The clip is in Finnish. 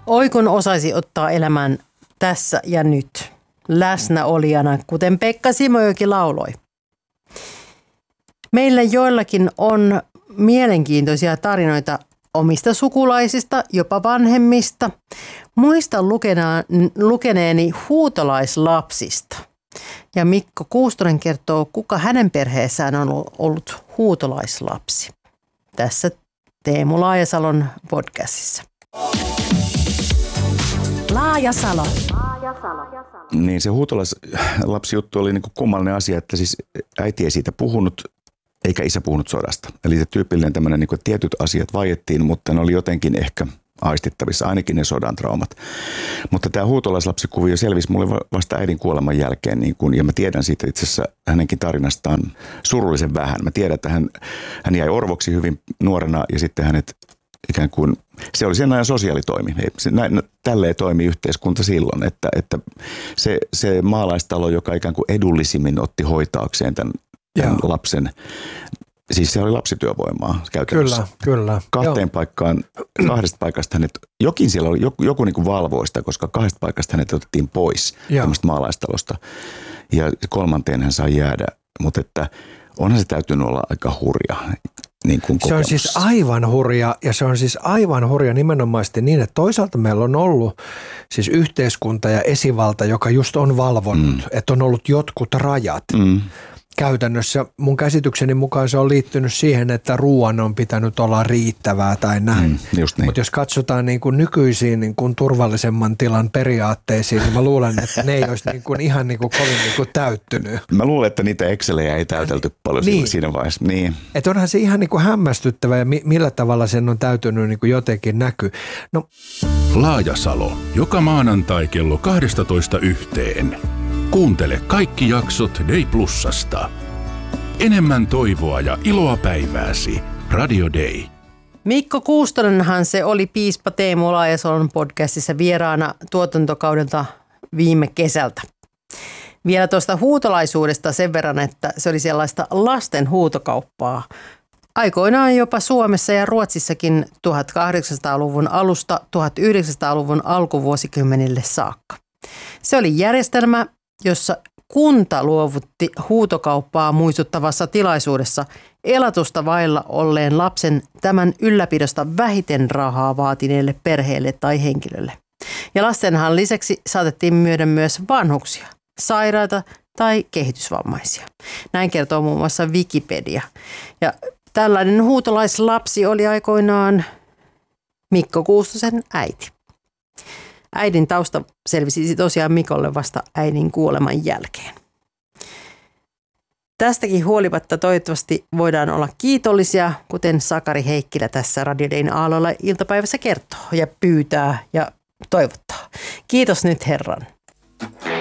Oi kun osaisi ottaa elämän tässä ja nyt läsnäolijana, kuten Pekka Simojoki lauloi. Meillä joillakin on mielenkiintoisia tarinoita omista sukulaisista, jopa vanhemmista. Muistan lukeneeni huutolaislapsista. Ja Mikko Kuustonen kertoo, kuka hänen perheessään on ollut huutolaislapsi. Tässä Teemu Laajasalon podcastissa. Laajasalo. Niin se huutolaislapsijuttu oli niin kuin kummallinen asia, että siis äiti ei siitä puhunut, eikä isä puhunut sodasta. Eli se tyypillinen tämmöinen, niin kuin tietyt asiat vaiettiin, mutta ne oli jotenkin ehkä aistittavissa, ainakin ne sodan traumat. Mutta tämä huutolaislapsikuvio selvisi mulle vasta äidin kuoleman jälkeen, niin kun, ja mä tiedän siitä itse asiassa hänenkin tarinastaan surullisen vähän. Mä tiedän, että hän jäi orvoksi hyvin nuorena ja sitten hänet ikään kuin, se oli sen ajan sosiaalitoimi. Tälleen toimi yhteiskunta silloin, että se maalaistalo, joka ikään kuin edullisimmin otti hoitaakseen tämän lapsen, siis se oli lapsityövoimaa käytännössä. Kyllä. Kahdesta paikasta hänet, jokin siellä oli, joku niin kuin valvoi sitä, koska kahdesta paikasta hänet otettiin pois tämmöistä maalaistalosta. Ja kolmanteen hän sai jäädä, mutta että onhan se täytynyt olla aika hurja. Niin kuin se on siis aivan hurja, ja se on siis aivan hurja nimenomaisesti niin, että toisaalta meillä on ollut siis yhteiskunta ja esivalta, joka just on valvonnut, että on ollut jotkut rajat. Käytännössä mun käsitykseni mukaan se on liittynyt siihen, että ruoan on pitänyt olla riittävää tai näin. Niin. Mutta jos katsotaan niin kuin nykyisiin niin kuin turvallisemman tilan periaatteisiin, niin mä luulen, että ne ei olisi niin kuin ihan niin kuin kovin niin kuin täyttynyt. Mä luulen, että niitä Excelejä ei täytelty paljon siinä vaiheessa. Niin. Että onhan se ihan niin kuin hämmästyttävä ja millä tavalla sen on täytynyt niin kuin jotenkin näkyy. No. Laajasalo. Joka maanantai kello 12:00. Kuuntele kaikki jaksot Day Plusasta. Enemmän toivoa ja iloa päivääsi. Radio Day. Mikko Kuustonenhan se oli piispa Teemu Laajasalon podcastissa vieraana tuotantokaudelta viime kesältä. Vielä tuosta huutolaisuudesta sen verran, että se oli sellaista lasten huutokauppaa. Aikoinaan jopa Suomessa ja Ruotsissakin 1800-luvun alusta 1900-luvun alkuvuosikymmenille saakka. Se oli järjestelmä, jossa kunta luovutti huutokauppaa muistuttavassa tilaisuudessa elatusta vailla olleen lapsen tämän ylläpidosta vähiten rahaa vaatineelle perheelle tai henkilölle. Ja lastenhan lisäksi saatettiin myydä myös vanhuksia, sairaita tai kehitysvammaisia. Näin kertoo muun muassa Wikipedia. Ja tällainen huutolaislapsi oli aikoinaan Mikko Kuustosen äiti. Äidin tausta selvisi tosiaan Mikolle vasta äidin kuoleman jälkeen. Tästäkin huolimatta toivottavasti voidaan olla kiitollisia, kuten Sakari Heikkilä tässä Radio Dayn aalloilla iltapäivässä kertoo ja pyytää ja toivottaa. Kiitos nyt Herran.